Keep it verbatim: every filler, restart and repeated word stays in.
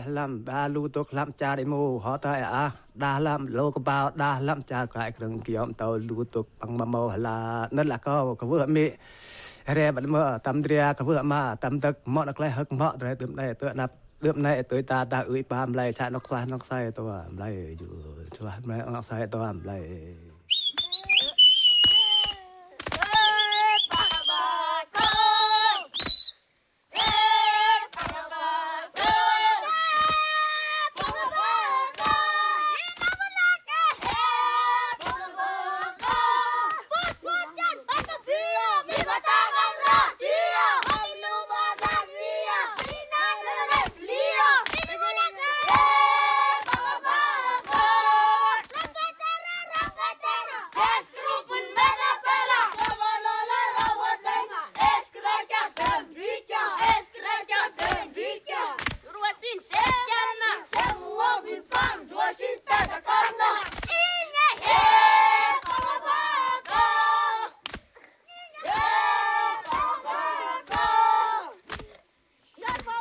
làm ba lu tục làm cha đi mù họ tới à đa làm lô có bao đa làm cha cái rừng kiếm tàu lu tục bằng mà màu là nên là có có vừa mi re bật mơ tâm ria có vừa mà tâm tức mọ nó lại hực mọ rồi tụm này tụi nạp tụm này tụi ta ta ủi pam lại cha nó xoa nó say tôi lạiอยู่ช่วยไม่เอาใส่ตัวอะไร